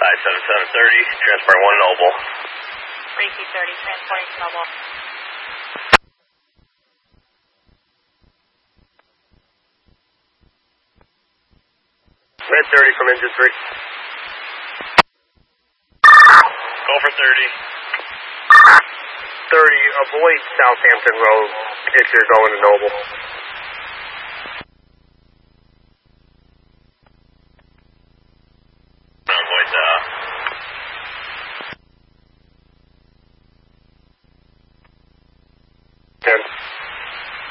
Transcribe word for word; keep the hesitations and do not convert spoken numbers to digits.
five seven seven thirty, transport one Noble. three P thirty, transporting to Noble. Red thirty from engine three. Go for thirty. thirty, avoid Southampton Road if you're going to Noble.